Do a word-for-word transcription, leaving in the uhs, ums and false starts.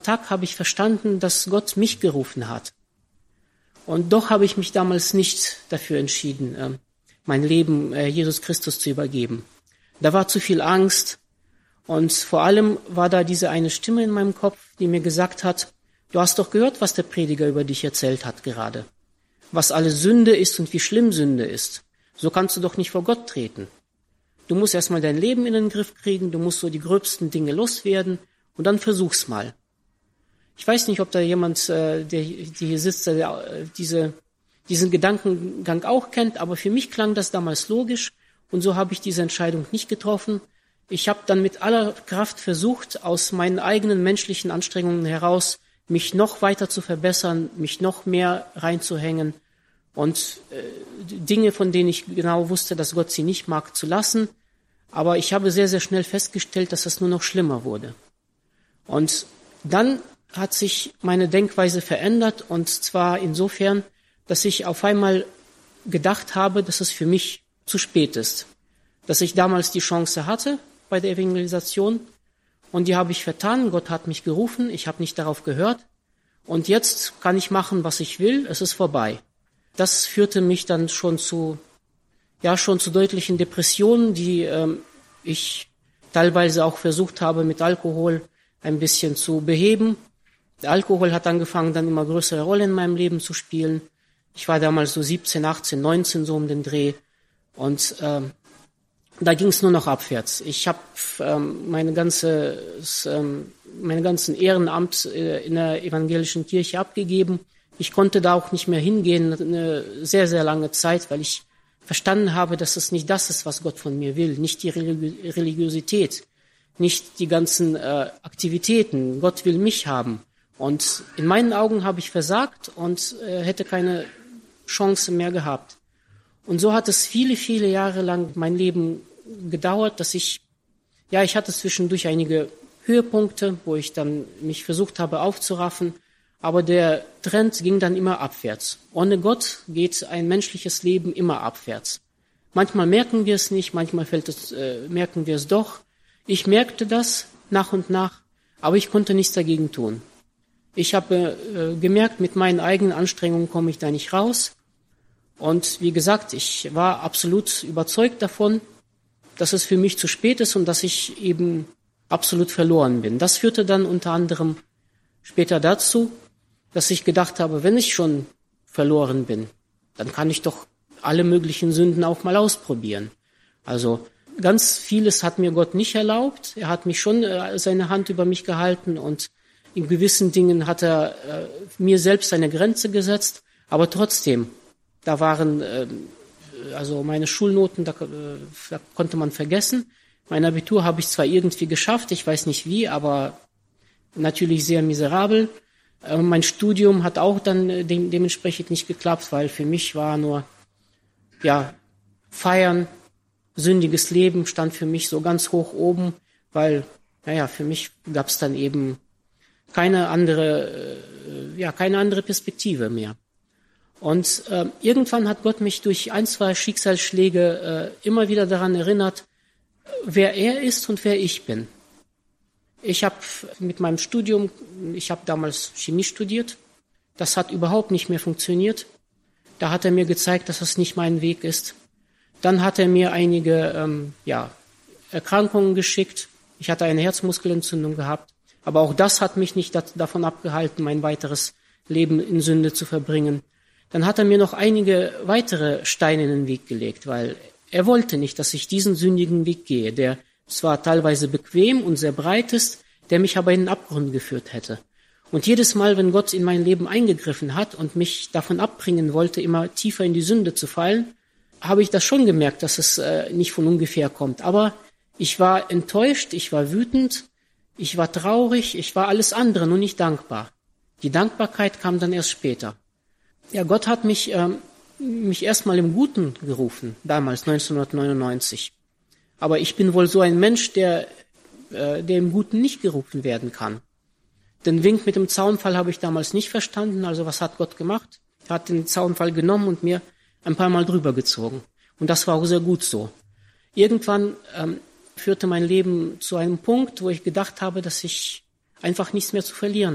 Tag habe ich verstanden, dass Gott mich gerufen hat. Und doch habe ich mich damals nicht dafür entschieden, mein Leben Jesus Christus zu übergeben. Da war zu viel Angst und vor allem war da diese eine Stimme in meinem Kopf, die mir gesagt hat, du hast doch gehört, was der Prediger über dich erzählt hat gerade. Was alles Sünde ist und wie schlimm Sünde ist. So kannst du doch nicht vor Gott treten. Du musst erstmal dein Leben in den Griff kriegen, du musst so die gröbsten Dinge loswerden und dann versuch's mal. Ich weiß nicht, ob da jemand, der, der hier sitzt, der diese, diesen Gedankengang auch kennt, aber für mich klang das damals logisch und so habe ich diese Entscheidung nicht getroffen. Ich habe dann mit aller Kraft versucht, aus meinen eigenen menschlichen Anstrengungen heraus, mich noch weiter zu verbessern, mich noch mehr reinzuhängen und äh, Dinge, von denen ich genau wusste, dass Gott sie nicht mag, zu lassen. Aber ich habe sehr, sehr schnell festgestellt, dass es nur noch schlimmer wurde. Und dann hat sich meine Denkweise verändert und zwar insofern, dass ich auf einmal gedacht habe, dass es für mich zu spät ist. Dass ich damals die Chance hatte bei der Evangelisation und die habe ich vertan. Gott hat mich gerufen, ich habe nicht darauf gehört und jetzt kann ich machen, was ich will, es ist vorbei. Das führte mich dann schon zu, ja, schon zu deutlichen Depressionen, die ähm, ich teilweise auch versucht habe, mit Alkohol ein bisschen zu beheben. Der Alkohol hat angefangen, dann immer größere Rolle in meinem Leben zu spielen. Ich war damals so siebzehn, achtzehn, neunzehn so um den Dreh und ähm, da ging es nur noch abwärts. Ich habe ähm, meine ganze, ähm, meine ganzen Ehrenamt äh, in der evangelischen Kirche abgegeben. Ich konnte da auch nicht mehr hingehen, eine sehr, sehr lange Zeit, weil ich verstanden habe, dass es nicht das ist, was Gott von mir will, nicht die Religi- Religiosität, nicht die ganzen äh, Aktivitäten. Gott will mich haben. Und in meinen Augen habe ich versagt und äh, hätte keine Chance mehr gehabt. Und so hat es viele, viele Jahre lang mein Leben gedauert, dass ich, ja, ich hatte zwischendurch einige Höhepunkte, wo ich dann mich versucht habe aufzuraffen, aber der Trend ging dann immer abwärts. Ohne Gott geht ein menschliches Leben immer abwärts. Manchmal merken wir es nicht, manchmal fällt es, äh, merken wir es doch. Ich merkte das nach und nach, aber ich konnte nichts dagegen tun. Ich habe äh, gemerkt, mit meinen eigenen Anstrengungen komme ich da nicht raus. Und wie gesagt, ich war absolut überzeugt davon, dass es für mich zu spät ist und dass ich eben absolut verloren bin. Das führte dann unter anderem später dazu, dass ich gedacht habe, wenn ich schon verloren bin, dann kann ich doch alle möglichen Sünden auch mal ausprobieren. Also ganz vieles hat mir Gott nicht erlaubt. Er hat mich schon äh, seine Hand über mich gehalten und in gewissen Dingen hat er äh, mir selbst eine Grenze gesetzt. Aber trotzdem, da waren äh, also meine Schulnoten, da, äh, da konnte man vergessen. Mein Abitur habe ich zwar irgendwie geschafft, ich weiß nicht wie, aber natürlich sehr miserabel. Äh, mein Studium hat auch dann äh, de- dementsprechend nicht geklappt, weil für mich war nur ja Feiern, sündiges Leben stand für mich so ganz hoch oben, weil naja für mich gab es dann eben keine andere äh, ja keine andere Perspektive mehr. Und äh, irgendwann hat Gott mich durch ein, zwei Schicksalsschläge äh, immer wieder daran erinnert, wer er ist und wer ich bin. Ich habe mit meinem Studium, ich habe damals Chemie studiert, das hat überhaupt nicht mehr funktioniert. Da hat er mir gezeigt, dass das nicht mein Weg ist. Dann hat er mir einige ähm, ja, Erkrankungen geschickt. Ich hatte eine Herzmuskelentzündung gehabt. Aber auch das hat mich nicht dat- davon abgehalten, mein weiteres Leben in Sünde zu verbringen. Dann hat er mir noch einige weitere Steine in den Weg gelegt, weil er wollte nicht, dass ich diesen sündigen Weg gehe, der zwar teilweise bequem und sehr breit ist, der mich aber in den Abgrund geführt hätte. Und jedes Mal, wenn Gott in mein Leben eingegriffen hat und mich davon abbringen wollte, immer tiefer in die Sünde zu fallen, habe ich das schon gemerkt, dass es äh, nicht von ungefähr kommt. Aber ich war enttäuscht, ich war wütend, ich war traurig, ich war alles andere, nur nicht dankbar. Die Dankbarkeit kam dann erst später. Ja, Gott hat mich, ähm, mich erstmal im Guten gerufen, damals neunzehnhundertneunundneunzig. Aber ich bin wohl so ein Mensch, der, äh, der im Guten nicht gerufen werden kann. Den Wink mit dem Zaunfall habe ich damals nicht verstanden. Also was hat Gott gemacht? Er hat den Zaunfall genommen und mir ein paar Mal drüber gezogen. Und das war auch sehr gut so. Irgendwann ähm, führte mein Leben zu einem Punkt, wo ich gedacht habe, dass ich einfach nichts mehr zu verlieren